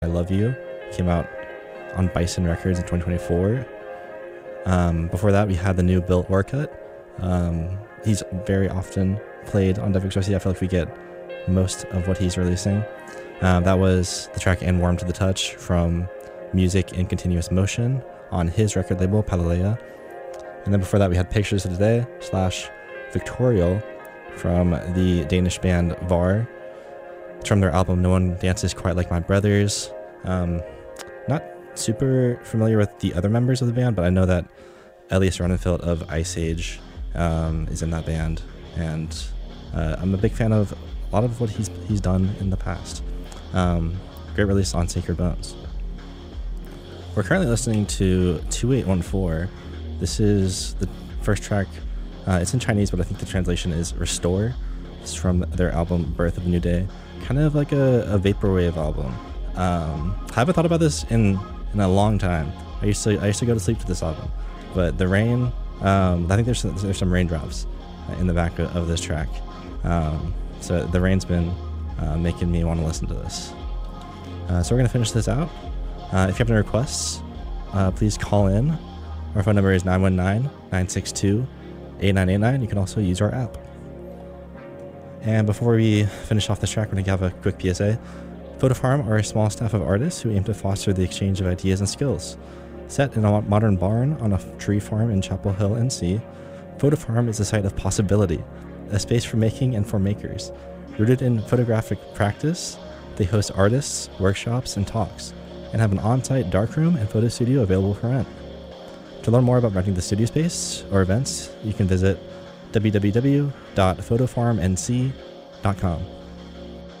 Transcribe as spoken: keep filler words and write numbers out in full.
I Love You. Came out on Bison Records in twenty twenty-four. Um, before that, we had the new Bill Orcutt. Um, he's very often played on Dev X R C. I feel like we get most of what he's releasing. Um, that was the track And Warm to the Touch from Music in Continuous Motion on his record label, Palaleia. And then before that, we had Pictures of the Day slash Victorial from the Danish band Var. It's from their album No One Dances Quite Like My Brothers. Um, not super familiar with the other members of the band, but I know that Elias Ronenfeld of Ice Age um, is in that band, and uh, I'm a big fan of a lot of what he's he's done in the past. Um, great release on Sacred Bones. We're currently listening to two eight one four. This is the first track. Uh, it's in Chinese, but I think the translation is Restore. It's from their album Birth of a New Day. Kind of like a, a vaporwave album. Um, I haven't thought about this in, in a long time. I used to I used to go to sleep to this album, but the rain. Um, I think there's there's some raindrops in the back of, of this track. Um, so the rain's been uh, making me want to listen to this. Uh, so we're gonna finish this out. Uh, if you have any requests, uh, please call in. Our phone number is nine one nine, nine six two, eight nine eight nine. You can also use our app. And before we finish off this track, we're going to have a quick P S A. Photofarm are a small staff of artists who aim to foster the exchange of ideas and skills. Set in a modern barn on a tree farm in Chapel Hill, N C, Photofarm is a site of possibility, a space for making and for makers. Rooted in photographic practice, they host artists, workshops, and talks, and have an on-site darkroom and photo studio available for rent. To learn more about renting the studio space or events, you can visit w w w dot photofarm n c dot com.